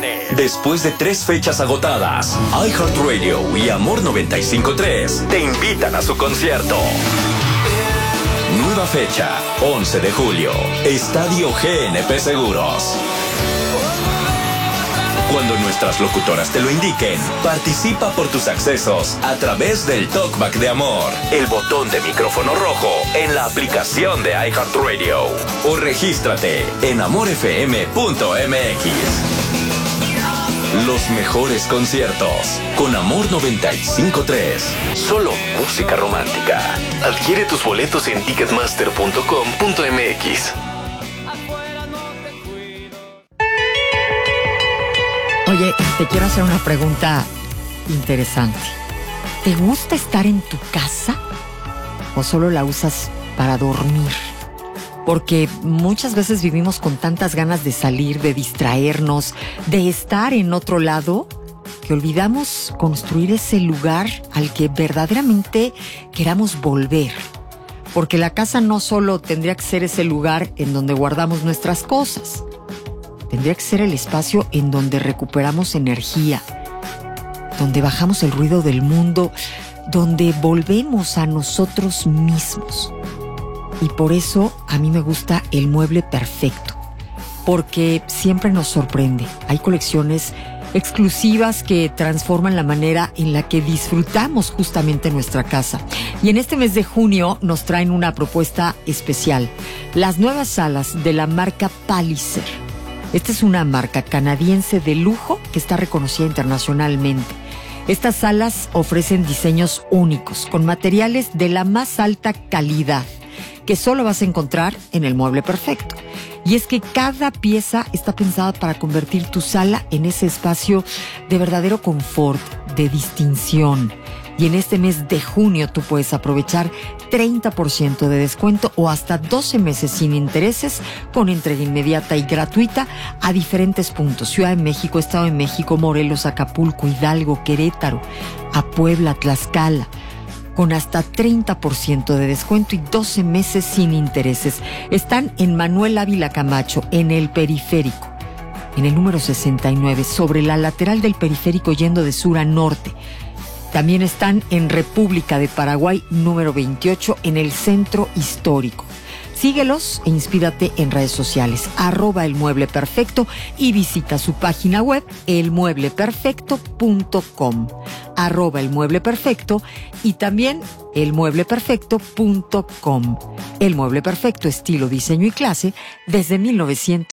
Juanes. Después de 3 fechas agotadas, iHeartRadio y Amor 95.3 te invitan a su concierto. Nueva fecha, 11 de julio, Estadio GNP Seguros. Cuando nuestras locutoras te lo indiquen, participa por tus accesos a través del Talkback de Amor, el botón de micrófono rojo en la aplicación de iHeartRadio, o regístrate en amorfm.mx. Los mejores conciertos con Amor 95.3. Solo música romántica. Adquiere tus boletos en ticketmaster.com.mx. Oye, te quiero hacer una pregunta interesante. ¿Te gusta estar en tu casa o solo la usas para dormir? Porque muchas veces vivimos con tantas ganas de salir, de distraernos, de estar en otro lado, que olvidamos construir ese lugar al que verdaderamente queramos volver. Porque la casa no solo tendría que ser ese lugar en donde guardamos nuestras cosas, tendría que ser el espacio en donde recuperamos energía, donde bajamos el ruido del mundo, donde volvemos a nosotros mismos. Y por eso a mí me gusta el mueble perfecto, porque siempre nos sorprende. Hay colecciones exclusivas que transforman la manera en la que disfrutamos justamente nuestra casa. Y en este mes de junio nos traen una propuesta especial: las nuevas salas de la marca Palliser. Esta es una marca canadiense de lujo que está reconocida internacionalmente. Estas salas ofrecen diseños únicos, con materiales de la más alta calidad, que solo vas a encontrar en el mueble perfecto. Y es que cada pieza está pensada para convertir tu sala en ese espacio de verdadero confort, de distinción. Y en este mes de junio tú puedes aprovechar 30% de descuento o hasta 12 meses sin intereses, con entrega inmediata y gratuita a diferentes puntos: Ciudad de México, Estado de México, Morelos, Acapulco, Hidalgo, Querétaro, a Puebla, Tlaxcala, con hasta 30% de descuento y 12 meses sin intereses. Están en Manuel Ávila Camacho, en el Periférico, en el número 69, sobre la lateral del Periférico yendo de sur a norte. También están en República de Paraguay, número 28, en el Centro Histórico. Síguelos e inspírate en redes sociales, @elmuebleperfecto, y visita su página web, elmuebleperfecto.com, @elmuebleperfecto, y también elmuebleperfecto.com. El Mueble Perfecto, estilo, diseño y clase desde 1900.